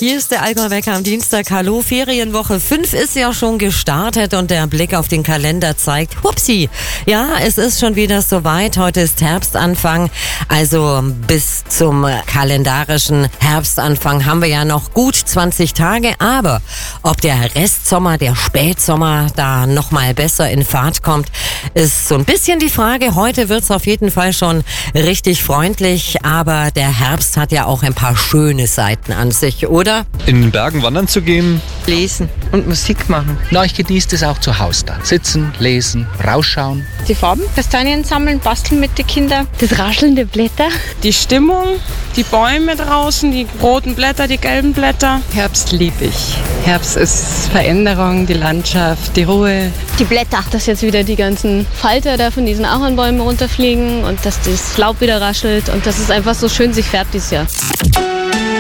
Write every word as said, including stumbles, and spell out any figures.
Hier ist der Allgäu-Wecker am Dienstag. Hallo, Ferienwoche fünf ist ja schon gestartet und der Blick auf den Kalender zeigt, hupsi, ja, es ist schon wieder soweit. Heute ist Herbstanfang, also bis zum kalendarischen Herbstanfang haben wir ja noch gut zwanzig Tage, aber ob der Restsommer, der Spätsommer da nochmal besser in Fahrt kommt, ist so ein bisschen die Frage. Heute wird's auf jeden Fall schon richtig freundlich, aber der Herbst hat ja auch ein paar schöne Seiten an sich, oder? In den Bergen wandern zu gehen. Lesen und Musik machen. Na, ich genieße es auch zu Hause da. Sitzen, lesen, rausschauen. Die Farben, Kastanien sammeln, basteln mit den Kindern. Das Rascheln der Blätter. Die Stimmung, die Bäume draußen, die roten Blätter, die gelben Blätter. Herbst liebe ich. Herbst ist Veränderung, die Landschaft, die Ruhe. Die Blätter, dass jetzt wieder die ganzen Falter da von diesen Ahornbäumen runterfliegen und dass das Laub wieder raschelt und dass es einfach so schön sich färbt dieses Jahr.